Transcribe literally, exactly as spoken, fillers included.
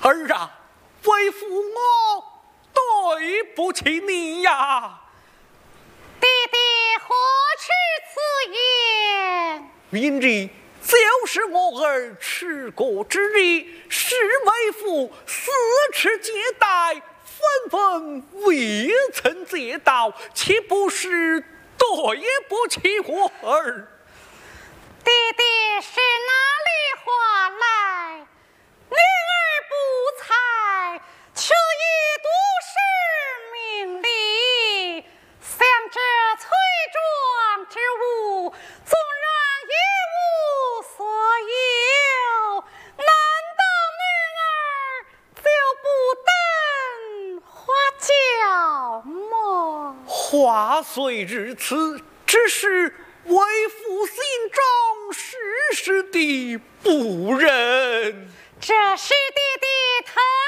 儿啊，为父我对不起你呀！ 爹爹何出此言？ 明日就是我儿持国之日，是为父四次接待，纷纷未曾接到，岂不是对不起我儿？ 爹爹是哪里话来？女儿不才，却已读诗明理，想这翠庄之物，纵然一无所有，难道女儿就不等花轿么？ 话虽如此，只是为父心中时时的不忍。 这是爹爹疼